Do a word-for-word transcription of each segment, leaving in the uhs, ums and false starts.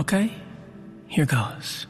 Okay, here goes.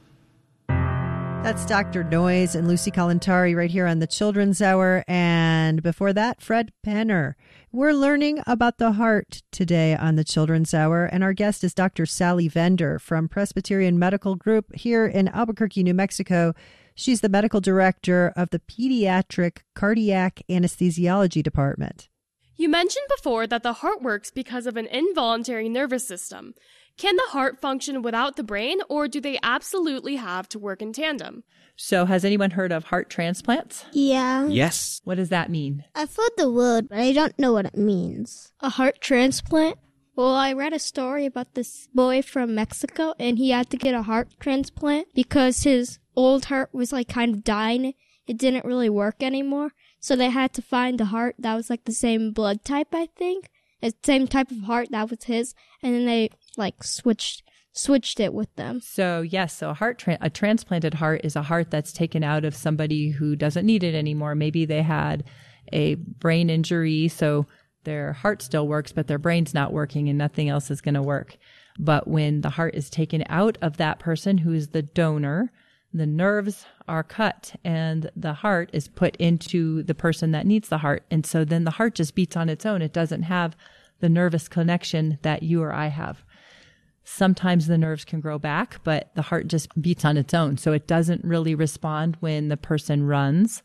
That's Doctor Noise and Lucy Kalantari right here on the Children's Hour. And before that, Fred Penner. We're learning about the heart today on the Children's Hour. And our guest is Doctor Sally Vender from Presbyterian Medical Group here in Albuquerque, New Mexico. She's the medical director of the Pediatric Cardiac Anesthesiology Department. You mentioned before that the heart works because of an involuntary nervous system. Can the heart function without the brain, or do they absolutely have to work in tandem? So has anyone heard of heart transplants? Yeah. Yes. What does that mean? I've heard the word, but I don't know what it means. A heart transplant? Well, I read a story about this boy from Mexico, and he had to get a heart transplant because his old heart was like kind of dying. It didn't really work anymore. So they had to find a heart that was like the same blood type, I think. The same type of heart that was his. And then they like switched switched it with them. So yes, so a heart tra- a transplanted heart is a heart that's taken out of somebody who doesn't need it anymore. Maybe they had a brain injury, so their heart still works, but their brain's not working and nothing else is going to work. But when the heart is taken out of that person who is the donor, the nerves are cut and the heart is put into the person that needs the heart. And so then the heart just beats on its own. It doesn't have the nervous connection that you or I have. Sometimes the nerves can grow back, but the heart just beats on its own. So it doesn't really respond when the person runs,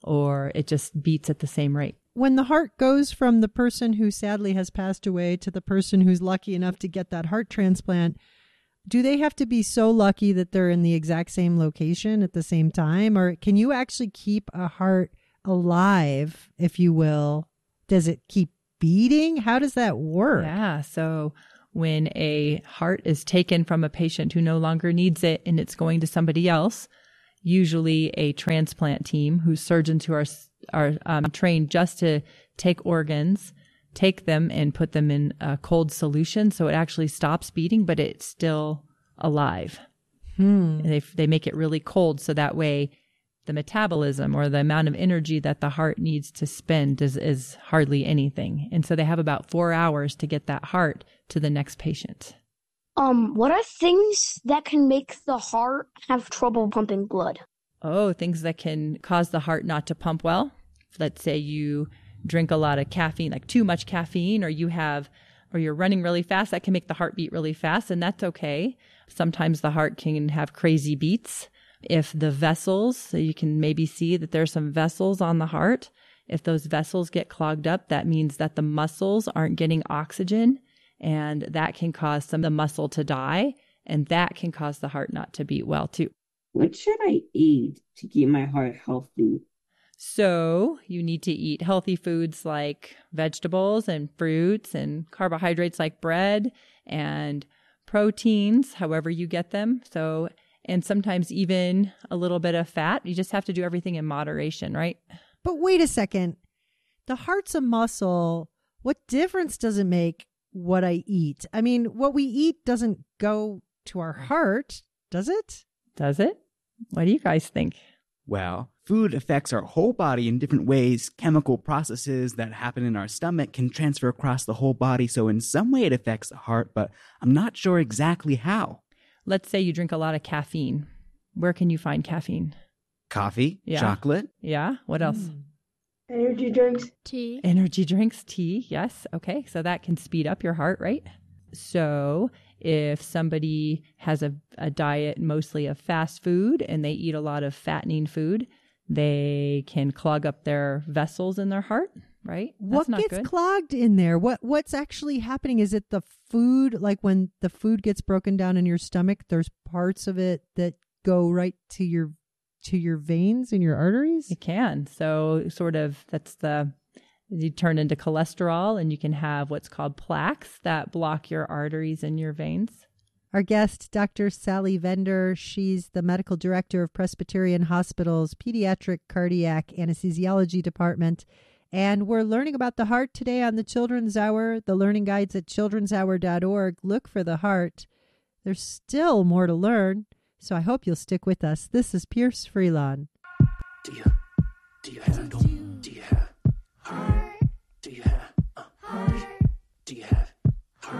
or it just beats at the same rate. When the heart goes from the person who sadly has passed away to the person who's lucky enough to get that heart transplant, do they have to be so lucky that they're in the exact same location at the same time? Or can you actually keep a heart alive, if you will? Does it keep beating? How does that work? Yeah. So when a heart is taken from a patient who no longer needs it and it's going to somebody else, usually a transplant team whose surgeons who are, are um, trained just to take organs, take them and put them in a cold solution so it actually stops beating, but it's still alive. Hmm. They, they make it really cold so that way the metabolism or the amount of energy that the heart needs to spend is, is hardly anything. And so they have about four hours to get that heart to the next patient. Um, what are things that can make the heart have trouble pumping blood? Oh, things that can cause the heart not to pump well. Let's say you drink a lot of caffeine, like too much caffeine, or you have, or you're running really fast. That can make the heart beat really fast, and that's okay. Sometimes the heart can have crazy beats. If the vessels, so you can maybe see that there's some vessels on the heart. If those vessels get clogged up, that means that the muscles aren't getting oxygen, and that can cause some of the muscle to die, and that can cause the heart not to beat well too. What should I eat to keep my heart healthy? So you need to eat healthy foods like vegetables and fruits and carbohydrates like bread and proteins, however you get them. So, and sometimes even a little bit of fat. You just have to do everything in moderation, right? But wait a second. The heart's a muscle. What difference does it make what I eat? I mean, what we eat doesn't go to our heart, does it? Does it? What do you guys think? Well, food affects our whole body in different ways. Chemical processes that happen in our stomach can transfer across the whole body. So in some way it affects the heart, but I'm not sure exactly how. Let's say you drink a lot of caffeine. Where can you find caffeine? Coffee, Yeah. chocolate. Yeah. What else? Mm. Energy drinks. Tea. Energy drinks, tea. Yes. Okay. So that can speed up your heart, right? So if somebody has a, a diet mostly of fast food and they eat a lot of fattening food, they can clog up their vessels in their heart, right? That's What not gets good. clogged in there? What What's actually happening? Is it the food? Like when the food gets broken down in your stomach, there's parts of it that go right to your to your veins and your arteries? It can. So sort of that's the, you turn into cholesterol and you can have what's called plaques that block your arteries and your veins. Our guest, Doctor Sally Vender, she's the medical director of Presbyterian Hospital's Pediatric Cardiac Anesthesiology Department. And we're learning about the heart today on the Children's Hour. The learning guides at children's hour dot org. Look for the heart. There's still more to learn, so I hope you'll stick with us. This is Pierce Freelon. Do you, do you have, do you have heart? Do you have a heart? Do you have